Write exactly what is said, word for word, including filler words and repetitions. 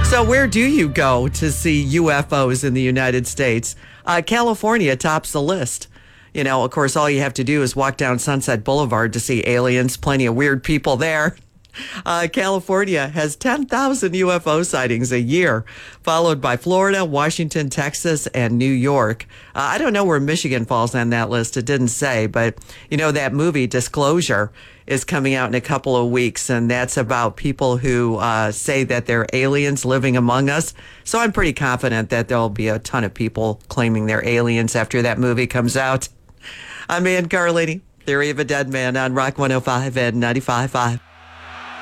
So where do you go to see U F Os in the United States? Uh, California tops the list. You know, of course, all you have to do is walk down Sunset Boulevard to see aliens. Plenty of weird people there. Uh, California has ten thousand U F O sightings a year, followed by Florida, Washington, Texas, and New York. Uh, I don't know where Michigan falls on that list. It didn't say, but you know, that movie Disclosure is coming out in a couple of weeks, and that's about people who uh, say that they're aliens living among us. So I'm pretty confident that there'll be a ton of people claiming they're aliens after that movie comes out. I'm Ann Carlini, Theory of a Dead Man on Rock one oh five and ninety-five point five.